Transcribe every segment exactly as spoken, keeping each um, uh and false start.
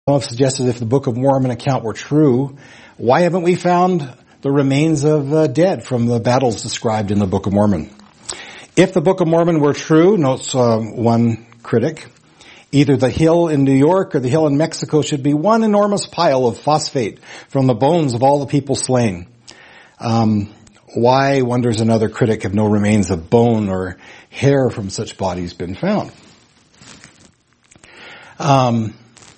I've suggested if the Book of Mormon account were true, why haven't we found the remains of uh, dead from the battles described in the Book of Mormon? If the Book of Mormon were true, notes uh, one critic, either the hill in New York or the hill in Mexico should be one enormous pile of phosphate from the bones of all the people slain. Um, why, wonders another critic, have no remains of bone or hair from such bodies been found? Um,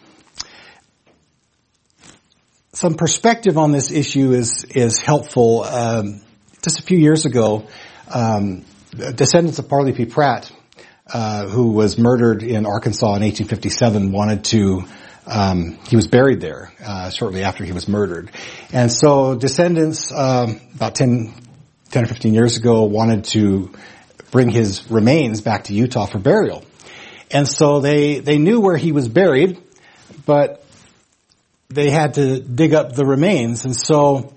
some perspective on this issue is is helpful. Um, just a few years ago, um, descendants of Parley P. Pratt, uh, who was murdered in Arkansas in eighteen fifty-seven, wanted to. Um, he was buried there uh, shortly after he was murdered, and so descendants um, about ten, ten or fifteen years ago wanted to bring his remains back to Utah for burial, and so they they knew where he was buried, but they had to dig up the remains, and so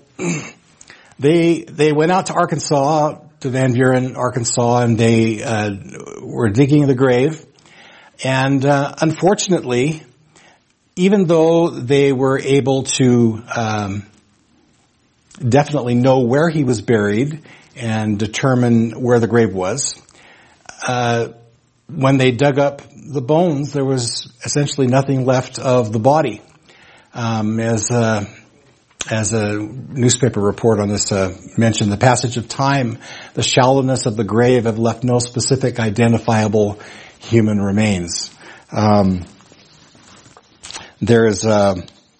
they they went out to Arkansas, to Van Buren, Arkansas, and they uh, were digging the grave, and uh, unfortunately, even though they were able to um, definitely know where he was buried and determine where the grave was, uh, when they dug up the bones, there was essentially nothing left of the body. Um, as a, as a newspaper report on this uh, mentioned, the passage of time, the shallowness of the grave have left no specific identifiable human remains. Um, there is uh,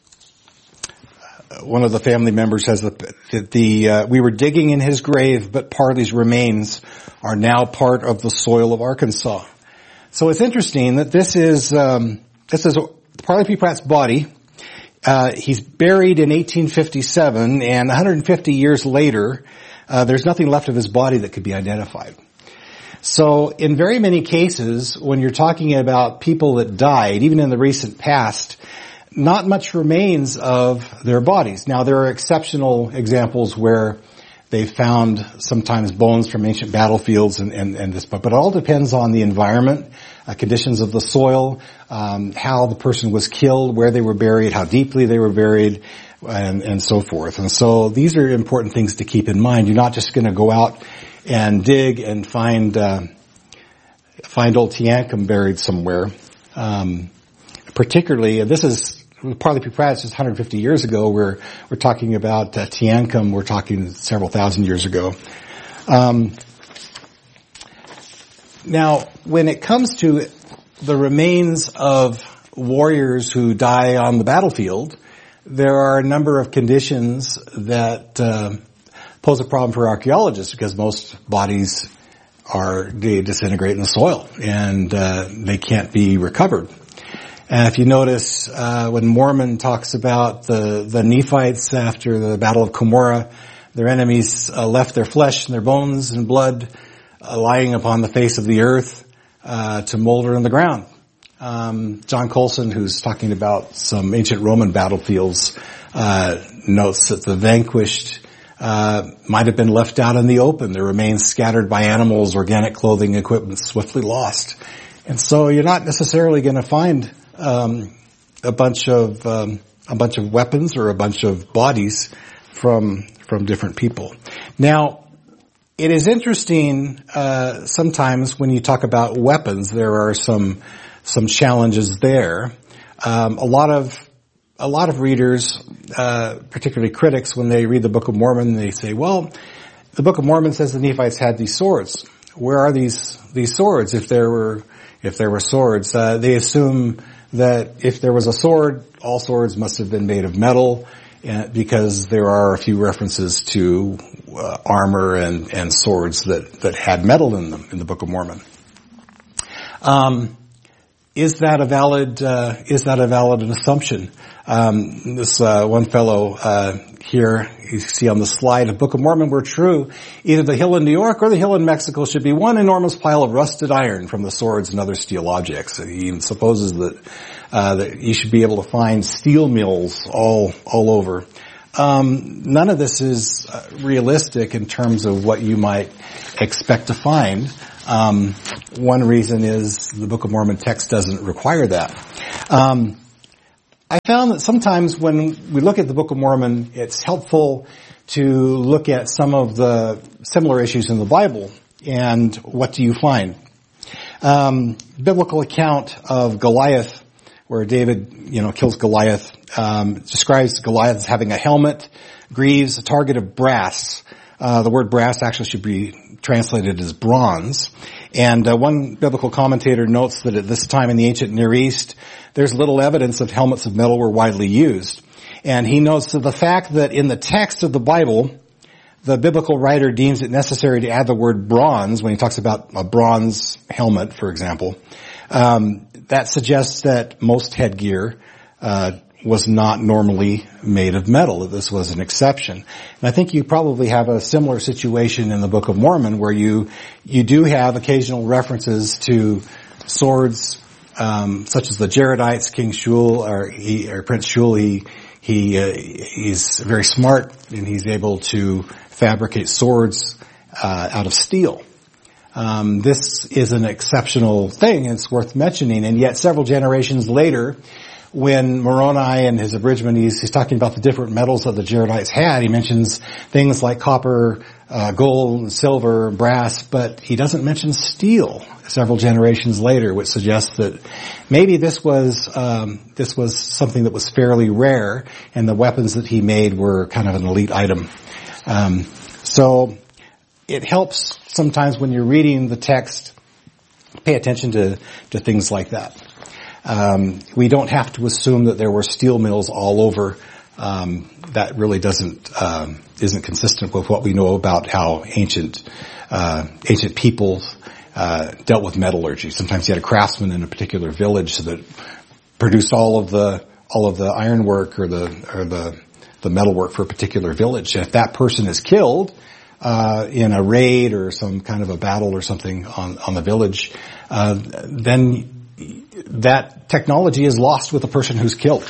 one of the family members says that the uh, we were digging in his grave, but Parley's remains are now part of the soil of Arkansas. So it's interesting that this is um, this is Parley P. Pratt's body. Uh, he's buried in eighteen fifty-seven, and one hundred fifty years later, uh, there's nothing left of his body that could be identified. So in very many cases, when you're talking about people that died, even in the recent past, not much remains of their bodies. Now, there are exceptional examples where they found sometimes bones from ancient battlefields and, and, and this, but, but it all depends on the environment, uh, conditions of the soil, um, how the person was killed, where they were buried, how deeply they were buried, and, and so forth. And so these are important things to keep in mind. You're not just going to go out and dig and find uh, find old Teancum buried somewhere. Um, particularly, this is Parley P. Pratt, just one hundred fifty years ago. We're we're talking about uh, Teancum. We're talking several thousand years ago. Um, now, when it comes to the remains of warriors who die on the battlefield, there are a number of conditions that uh, pose a problem for archaeologists, because most bodies are they disintegrate in the soil and uh, they can't be recovered. And if you notice, uh, when Mormon talks about the, the Nephites after the Battle of Cumorah, their enemies uh, left their flesh and their bones and blood uh, lying upon the face of the earth uh, to molder in the ground. Um, John Colson, who's talking about some ancient Roman battlefields, uh, notes that the vanquished uh, might have been left out in the open, their remains scattered by animals, organic clothing, equipment swiftly lost. And so you're not necessarily going to find Um, a bunch of um, a bunch of weapons or a bunch of bodies from from different people. Now, it is interesting uh, sometimes when you talk about weapons, there are some some challenges there. Um, a lot of a lot of readers, uh, particularly critics, when they read the Book of Mormon, they say, "Well, the Book of Mormon says the Nephites had these swords. Where are these these swords? If there were if there were swords, uh, they assume." That if there was a sword, all swords must have been made of metal, uh, because there are a few references to uh, armor and, and swords that, that had metal in them in the Book of Mormon. Um, is that a valid uh, is that a valid assumption? Um, this uh, one fellow uh, here, you see on the slide, if Book of Mormon were true, either the hill in New York or the hill in Mexico should be one enormous pile of rusted iron from the swords and other steel objects. He even supposes that uh, that you should be able to find steel mills all all over. Um, none of this is uh, realistic in terms of what you might expect to find. Um, one reason is the Book of Mormon text doesn't require that. Um, I found that sometimes when we look at the Book of Mormon, it's helpful to look at some of the similar issues in the Bible. And what do you find? Um, biblical account of Goliath, where David, you know, kills Goliath, um, describes Goliath as having a helmet, greaves, a target of brass. Uh, the word brass actually should be translated as bronze. And uh, one biblical commentator notes that at this time in the ancient Near East, there's little evidence that helmets of metal were widely used. And he notes that the fact that in the text of the Bible, the biblical writer deems it necessary to add the word bronze when he talks about a bronze helmet, for example. Um, that suggests that most headgear uh, was not normally made of metal, that this was an exception. And I think you probably have a similar situation in the Book of Mormon where you you do have occasional references to swords um, such as the Jaredites, King Shul, or, he, or Prince Shul. He, he uh, he's very smart and he's able to fabricate swords uh, out of steel. Um, this is an exceptional thing, and it's worth mentioning. And yet, several generations later, when Moroni and his abridgment, he's, he's talking about the different metals that the Jaredites had. He mentions things like copper, uh, gold, silver, brass, but he doesn't mention steel. Several generations later, which suggests that maybe this was um, this was something that was fairly rare, and the weapons that he made were kind of an elite item. Um, so it helps sometimes when you're reading the text, pay attention to, to things like that. Um, we don't have to assume that there were steel mills all over. Um, that really doesn't, um, isn't consistent with what we know about how ancient, uh, ancient peoples, uh, dealt with metallurgy. Sometimes you had a craftsman in a particular village that produced all of the, all of the ironwork or the, or the, the metalwork for a particular village. If that person is killed, uh, in a raid or some kind of a battle or something on, on the village, uh, then that technology is lost with the person who's killed.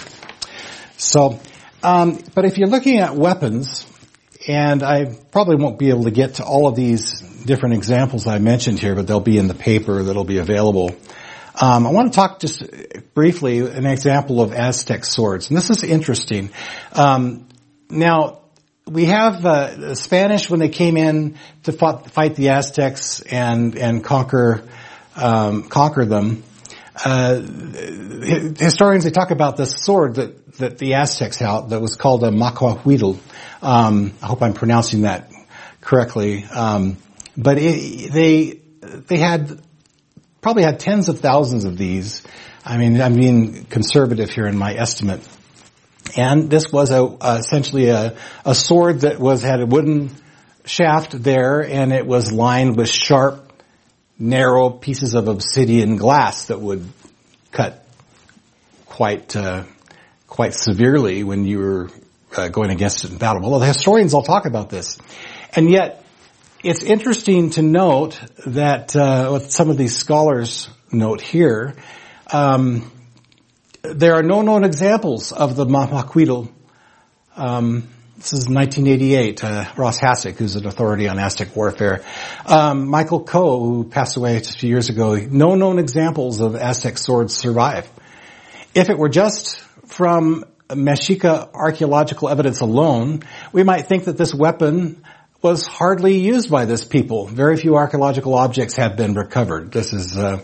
So, um, but if you're looking at weapons, and I probably won't be able to get to all of these different examples I mentioned here, but they'll be in the paper that'll be available. Um, I want to talk just briefly an example of Aztec swords, and this is interesting. Um, now, we have uh, Spanish when they came in to fought, fight the Aztecs and and conquer um, conquer them. Uh, historians, they talk about this sword that, that the Aztecs had that was called a macahuitl. Um, I hope I'm pronouncing that correctly. Um, but it, they, they had, probably had tens of thousands of these. I mean, I'm being conservative here in my estimate. And this was a, uh, essentially a, a sword that was, had a wooden shaft there, and it was lined with sharp, narrow pieces of obsidian glass that would cut quite uh, quite severely when you were uh, going against it in battle. Well, the historians all talk about this, and yet it's interesting to note that uh, what some of these scholars note here, um, there are no known examples of the macahuitl. Um, This is nineteen eighty-eight, uh, Ross Hassick, who's an authority on Aztec warfare. Um, Michael Coe, who passed away a few years ago, no known examples of Aztec swords survive. If it were just from Mexica archaeological evidence alone, we might think that this weapon was hardly used by this people. Very few archaeological objects have been recovered. This is uh,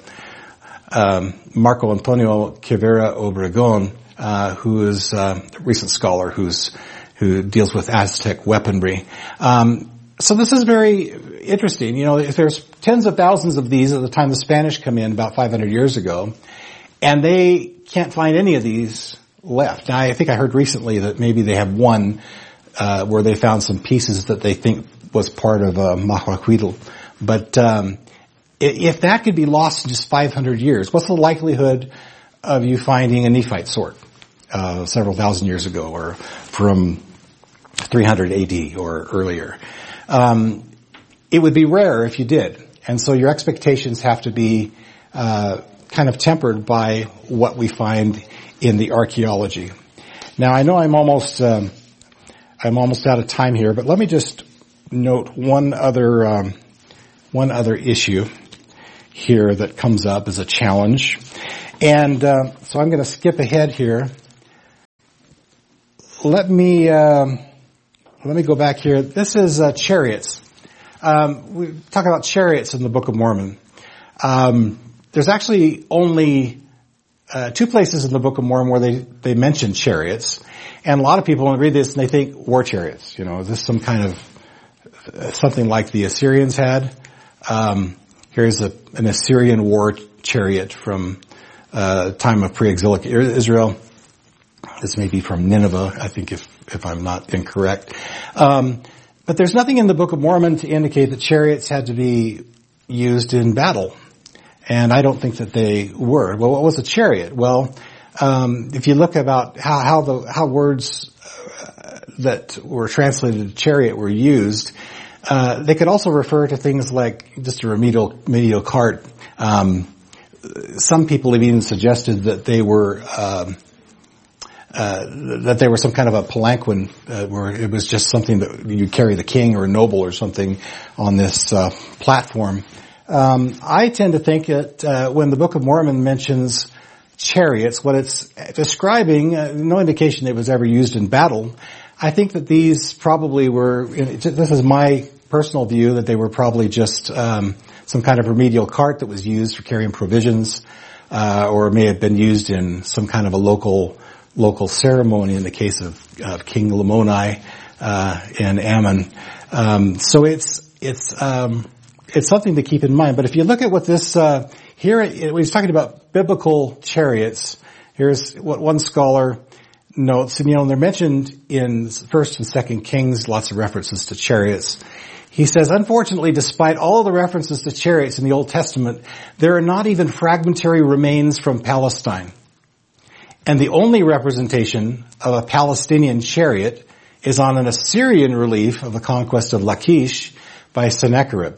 um, Marco Antonio Quivera Obregon, uh, who is uh, a recent scholar who's who deals with Aztec weaponry. Um, so this is very interesting. You know, if there's tens of thousands of these at the time the Spanish come in about five hundred years ago, and they can't find any of these left. Now, I think I heard recently that maybe they have one uh, where they found some pieces that they think was part of a macahuitl. But um, if that could be lost in just five hundred years, what's the likelihood of you finding a Nephite sword uh, several thousand years ago, or from three hundred A D or earlier? Um, it would be rare if you did. And so your expectations have to be uh, kind of tempered by what we find in the archaeology. Now, I know I'm almost um, I'm almost out of time here, but let me just note one other um, one other issue here that comes up as a challenge. And uh, so I'm going to skip ahead here let me um, let me go back here. This is uh, chariots. Um, we talk about chariots in the Book of Mormon. Um, there's actually only uh, two places in the Book of Mormon where they they mention chariots, and a lot of people when they read this and they think war chariots. You know, is this some kind of uh, something like the Assyrians had? Um, here's a, an Assyrian war chariot from uh, time of pre-exilic Israel. This may be from Nineveh, I think, if if I'm not incorrect. Um, but there's nothing in the Book of Mormon to indicate that chariots had to be used in battle. And I don't think that they were. Well, what was a chariot? Well, um, if you look about how, how the, how words uh, that were translated to chariot were used, uh, they could also refer to things like just a remedial, remedial cart. Um, some people have even suggested that they were, um, uh, that they were some kind of a palanquin, uh, where it was just something that you carry the king or a noble or something on this, uh, platform. Um, I tend to think that uh, when the Book of Mormon mentions chariots, what it's describing, uh, no indication it was ever used in battle. I think that these probably were, this is my personal view, that they were probably just um, some kind of remedial cart that was used for carrying provisions, uh, or may have been used in some kind of a local local ceremony in the case of uh, King Lamoni uh, and Ammon. Um, so it's it's um, It's something to keep in mind. But if you look at what this, uh, here, he's talking about biblical chariots. Here's what one scholar notes, and you know, they're mentioned in First and Second Kings, lots of references to chariots. He says, unfortunately, despite all the references to chariots in the Old Testament, there are not even fragmentary remains from Palestine. And the only representation of a Palestinian chariot is on an Assyrian relief of the conquest of Lachish by Sennacherib.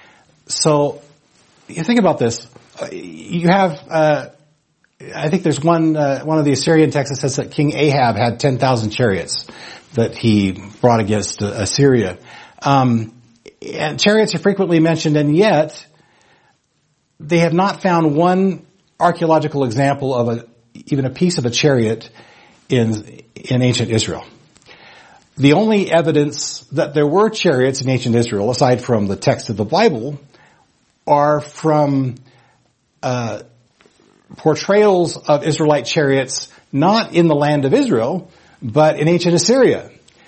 So, you think about this. You have, uh, I think there's one, uh, one of the Assyrian texts that says that King Ahab had ten thousand chariots that he brought against uh, Assyria. Um, and chariots are frequently mentioned, and yet they have not found one archaeological example of a, even a piece of a chariot in, in ancient Israel. The only evidence that there were chariots in ancient Israel, aside from the text of the Bible, are from uh portrayals of Israelite chariots not in the land of Israel, but in ancient Assyria.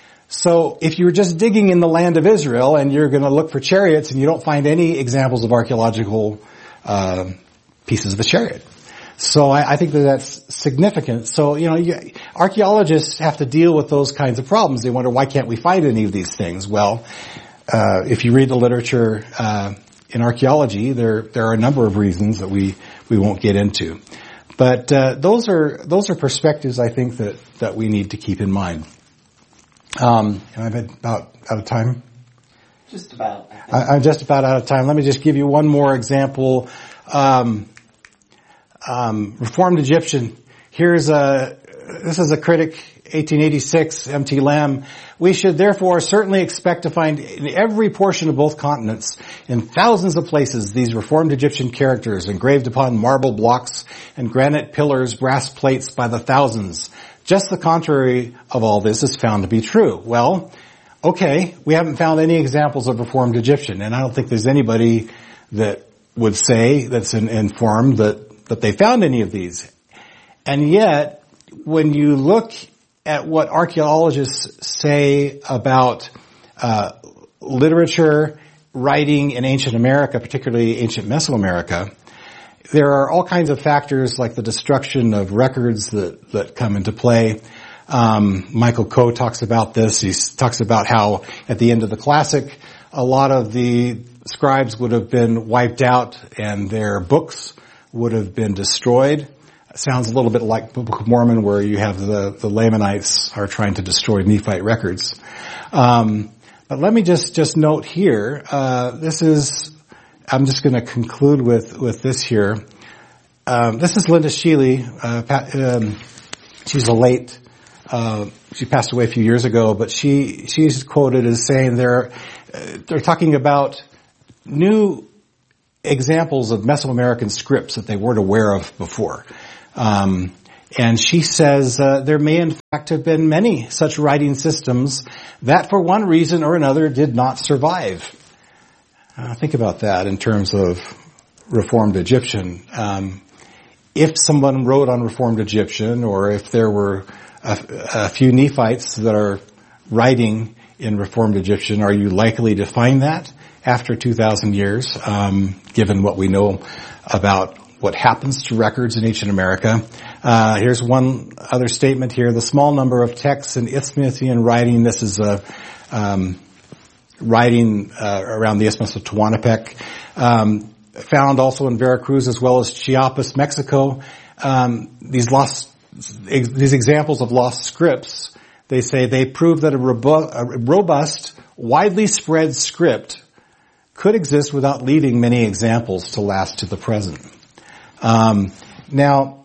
So if you're just digging in the land of Israel and you're going to look for chariots and you don't find any examples of archaeological uh pieces of a chariot. So I, I think that that's significant. So, you know, you, archaeologists have to deal with those kinds of problems. They wonder, why can't we find any of these things? Well, uh if you read the literature uh in archaeology, there there are a number of reasons that we we won't get into, but uh, those are those are perspectives I think that that we need to keep in mind. Um, am I about out of time? Just about. I, I'm just about out of time. Let me just give you one more example. Um, um, Reformed Egyptian. Here's a this is a critic. eighteen eighty-six, M T Lamb. We should therefore certainly expect to find in every portion of both continents, in thousands of places, these Reformed Egyptian characters engraved upon marble blocks and granite pillars, brass plates by the thousands. Just the contrary of all this is found to be true. Well, okay, we haven't found any examples of Reformed Egyptian, and I don't think there's anybody that would say that's informed that, that they found any of these. And yet, when you look at what archaeologists say about uh literature, writing in ancient America, particularly ancient Mesoamerica, there are all kinds of factors like the destruction of records that, that come into play. Um, Michael Coe talks about this. He talks about how at the end of the Classic, a lot of the scribes would have been wiped out and their books would have been destroyed. Sounds a little bit like the Book of Mormon, where you have the, the Lamanites are trying to destroy Nephite records. Um, but let me just, just note here, uh, this is, I'm just going to conclude with, with this here. Um, this is Linda Sheely. Uh, um, she's a late, uh, she passed away a few years ago, but she, she's quoted as saying they're, uh, they're talking about new examples of Mesoamerican scripts that they weren't aware of before. Um, And she says uh, there may in fact have been many such writing systems that for one reason or another did not survive. Uh, think about that in terms of Reformed Egyptian. Um, if someone wrote on Reformed Egyptian, or if there were a, a few Nephites that are writing in Reformed Egyptian, are you likely to find that after two thousand years, um, given what we know about what happens to records in ancient America? Uh, here's one other statement here. The small number of texts in Isthmian writing, this is a um, writing uh, around the Isthmus of Tehuantepec, um, found also in Veracruz as well as Chiapas, Mexico. Um, these lost, ex- these examples of lost scripts, they say they prove that a, robu- a robust, widely spread script could exist without leaving many examples to last to the present. Um, now,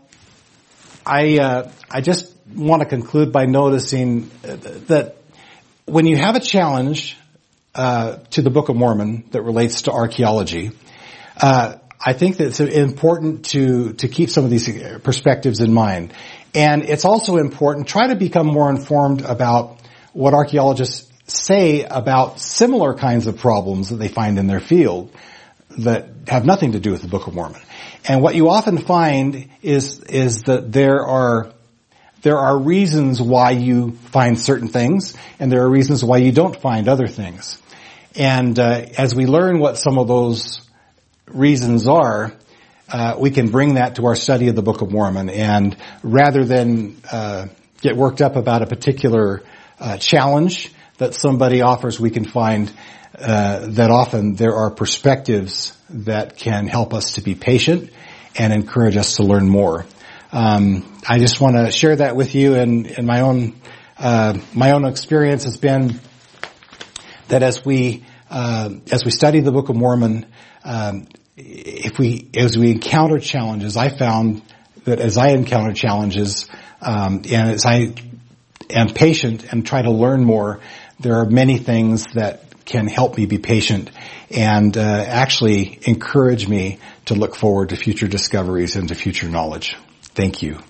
I uh, I just want to conclude by noticing that when you have a challenge uh, to the Book of Mormon that relates to archaeology, uh, I think that it's important to to keep some of these perspectives in mind, and it's also important try to become more informed about what archaeologists say about similar kinds of problems that they find in their field that have nothing to do with the Book of Mormon. And what you often find is is that there are there are reasons why you find certain things, and there are reasons why you don't find other things. And uh, as we learn what some of those reasons are, uh, we can bring that to our study of the Book of Mormon. And rather than uh, get worked up about a particular uh, challenge that somebody offers, we can find uh, that often there are perspectives that can help us to be patient and encourage us to learn more. Um, I just want to share that with you, and, and my own uh, my own experience has been that as we uh, as we study the Book of Mormon, um, if we as we encounter challenges, I found that as I encounter challenges um, and as I am patient and try to learn more, there are many things that can help me be patient and uh, actually encourage me to look forward to future discoveries and to future knowledge. Thank you.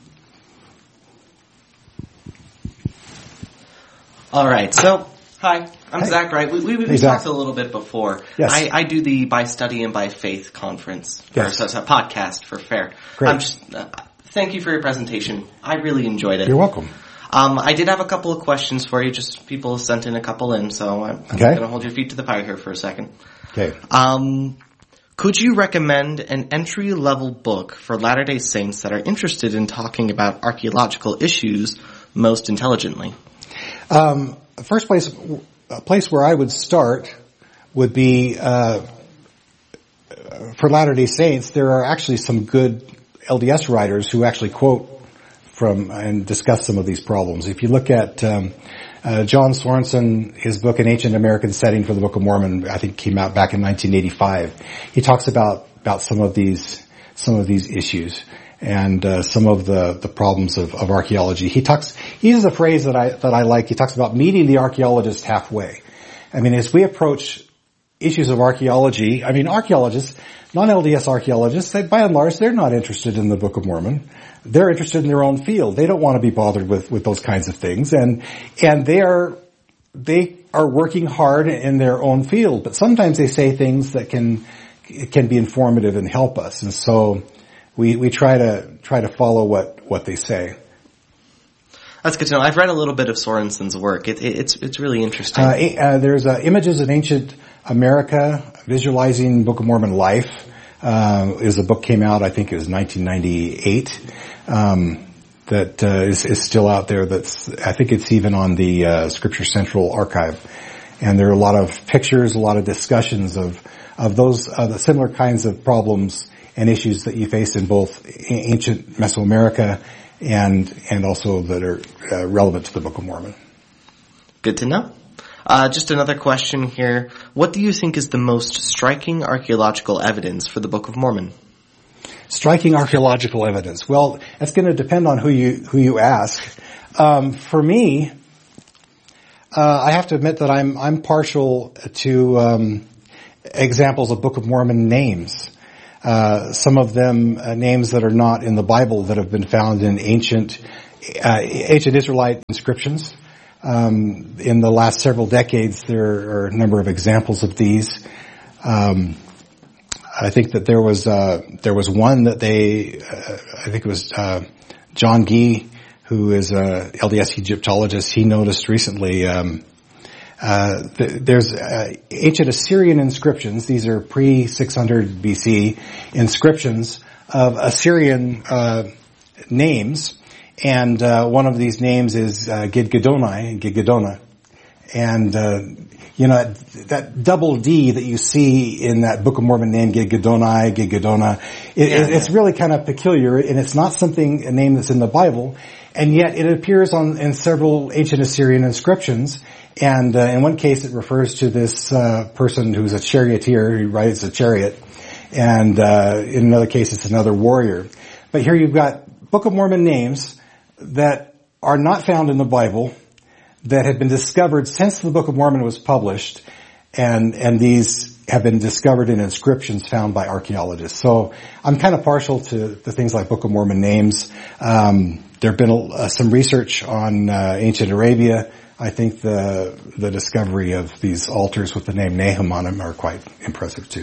All right. So, hi, I'm Hey. Zach Wright. We, we, we Hey, Zach. talked a little bit before. Yes. I, I do the By Study and By Faith conference. Yes. Or, so it's a podcast for FAIR. Great. I'm just, uh, thank you for your presentation. I really enjoyed it. You're welcome. Um, I did have a couple of questions for you. Just people sent in a couple in, so I'm, I'm Okay. going to hold your feet to the fire here for a second. Okay. Um, could you recommend an entry-level book for Latter-day Saints that are interested in talking about archaeological issues most intelligently? Um, first place, a place where I would start would be uh, for Latter-day Saints. There are actually some good L D S writers who actually quote from and discuss some of these problems. If you look at um, uh, John Sorensen, his book, An Ancient American Setting for the Book of Mormon, I think came out back in nineteen eighty-five. He talks about about some of these some of these issues and uh, some of the the problems of, of archaeology. He talks. He uses a phrase that I that I like. He talks about meeting the archaeologist halfway. I mean, as we approach issues of archaeology, I mean, archaeologists, non-L D S archaeologists, they, by and large, they're not interested in the Book of Mormon. They're interested in their own field. They don't want to be bothered with, with those kinds of things. And, and they are, they are working hard in their own field. But sometimes they say things that can, can be informative and help us. And so we, we try to, try to follow what, what they say. That's good to know. I've read a little bit of Sorensen's work. It, it, it's it's really interesting. Uh, uh, there's uh, Images of Ancient America, Visualizing Book of Mormon Life. Uh, is a book came out, I think it was nineteen ninety-eight, um, that uh, is, is still out there. That's I think it's even on the uh, Scripture Central archive. And there are a lot of pictures, a lot of discussions of of those uh, the similar kinds of problems and issues that you face in both ancient Mesoamerica and and also that are uh, relevant to the Book of Mormon. Good to know. Uh, just another question here. What do you think is the most striking archaeological evidence for the Book of Mormon? Striking archaeological evidence. Well, that's going to depend on who you who you ask. Um, for me, uh, I have to admit that I'm I'm partial to um, examples of Book of Mormon names. Uh, some of them uh, names that are not in the Bible that have been found in ancient uh, ancient Israelite inscriptions. Um, in the last several decades, there are a number of examples of these. Um, I think that there was uh, there was one that they, uh, I think it was uh, John Gee, who is a L D S Egyptologist. He noticed recently um, uh, th- there's uh, ancient Assyrian inscriptions. These are pre six hundred B C inscriptions of Assyrian uh, names. And uh, one of these names is uh, Gidgiddoni, Gidgiddona. And, uh, you know, that, that double D that you see in that Book of Mormon name, Gidgiddoni, Gidgiddona, it, yeah, it, it's yeah. really kind of peculiar, and it's not something, a name that's in the Bible, and yet it appears on in several ancient Assyrian inscriptions. And uh, in one case, it refers to this uh, person who's a charioteer, who rides a chariot, and uh, in another case, it's another warrior. But here you've got Book of Mormon names that are not found in the Bible, that have been discovered since the Book of Mormon was published, and and these have been discovered in inscriptions found by archaeologists. So I'm kind of partial to the things like Book of Mormon names. Um, there have been uh, some research on uh, ancient Arabia. I think the the discovery of these altars with the name Nahum on them are quite impressive too.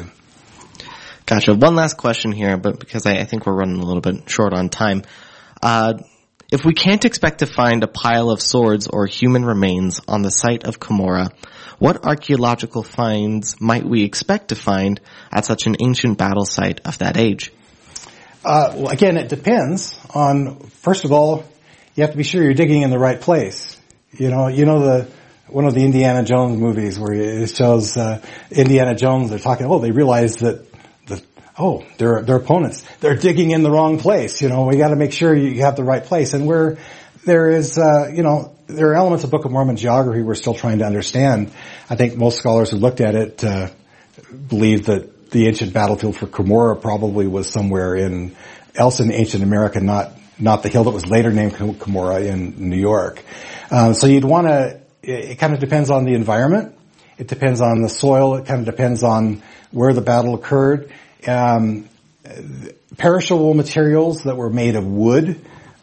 Gotcha. One last question here, but because I, I think we're running a little bit short on time. Uh, If we can't expect to find a pile of swords or human remains on the site of Cumorah, what archaeological finds might we expect to find at such an ancient battle site of that age? Uh, well, again, it depends on, first of all, you have to be sure you're digging in the right place. You know, you know the, one of the Indiana Jones movies where it shows, uh, Indiana Jones, they're talking, oh, they realize that Oh, their their opponents, they're digging in the wrong place. You know, we got to make sure you have the right place. And where there is, uh, you know, there are elements of Book of Mormon geography we're still trying to understand. I think most scholars who looked at it uh, believe that the ancient battlefield for Cumorah probably was somewhere in else in ancient America, not not the hill that was later named Cumorah in New York. Um, so you'd want to. It, it kind of depends on the environment. It depends on the soil. It kind of depends on where the battle occurred. Um, perishable materials that were made of wood,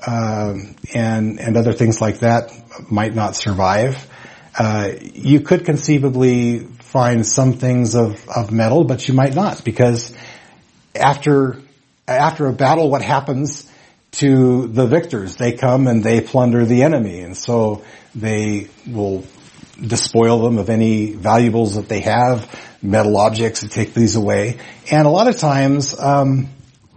um, and, and other things like that might not survive. Uh, you could conceivably find some things of, of metal, but you might not, because after, after a battle, what happens to the victors? They come and they plunder the enemy, and so they will despoil them of any valuables that they have, metal objects, and take these away. And a lot of times, um,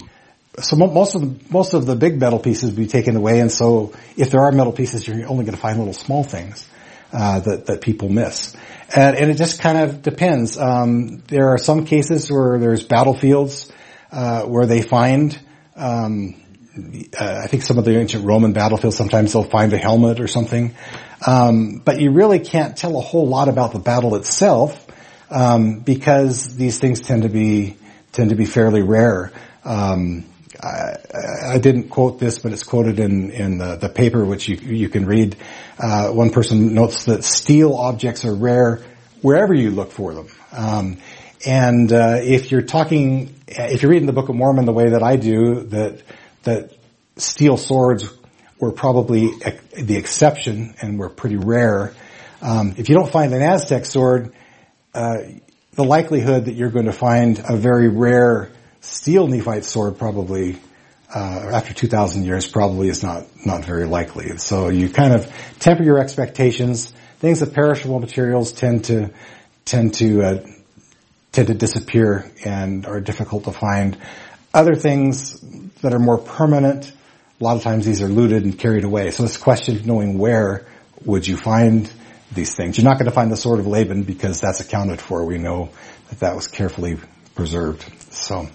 so most of the, most of the big metal pieces will be taken away, and so if there are metal pieces, you're only going to find little small things, uh, that, that people miss. And, and it just kind of depends. Um, there are some cases where there's battlefields, uh, where they find, um, uh, I think some of the ancient Roman battlefields, sometimes they'll find a helmet or something. Um, but you really can't tell a whole lot about the battle itself, um, because these things tend to be, tend to be fairly rare. Um, I, I didn't quote this, but it's quoted in, in the, the paper, which you, you can read. Uh, one person notes that steel objects are rare wherever you look for them. Um, and, uh, if you're talking, if you're reading the Book of Mormon the way that I do, that, that steel swords were probably the exception and were pretty rare. Um, if you don't find an Aztec sword, uh, the likelihood that you're going to find a very rare steel Nephite sword probably, uh, after two thousand years probably is not, not very likely. And so you kind of temper your expectations. Things of perishable materials tend to, tend to, uh, tend to disappear and are difficult to find. Other things that are more permanent, a lot of times these are looted and carried away. So it's a question of knowing where would you find these things. You're not going to find the sword of Laban because that's accounted for. We know that that was carefully preserved. So,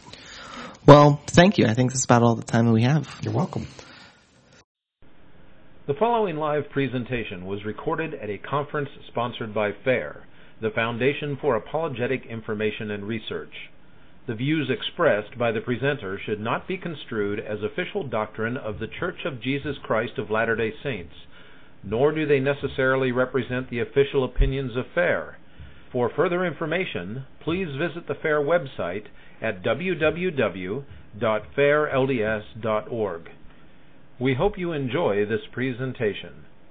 well, thank you. I think that's about all the time we have. You're welcome. The following live presentation was recorded at a conference sponsored by FAIR, the Foundation for Apologetic Information and Research. The views expressed by the presenter should not be construed as official doctrine of the Church of Jesus Christ of Latter-day Saints, nor do they necessarily represent the official opinions of FAIR. For further information, please visit the FAIR website at w w w dot fair l d s dot org. We hope you enjoy this presentation.